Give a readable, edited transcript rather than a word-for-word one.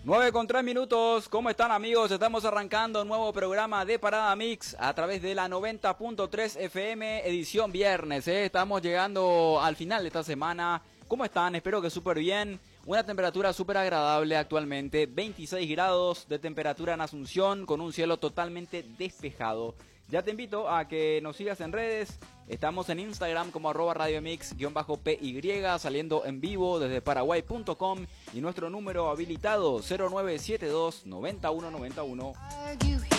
9:03, ¿cómo están amigos? Estamos arrancando un nuevo programa de Parada Mix a través de la 90.3 FM, edición viernes, Estamos llegando al final de esta semana. ¿Cómo están? Espero que súper bien. Una temperatura súper agradable actualmente, 26 grados de temperatura en Asunción, con un cielo totalmente despejado. Ya te invito a que nos sigas en redes. Estamos en Instagram como @radiomix_PY, saliendo en vivo desde paraguay.com, y nuestro número habilitado 0972 9191.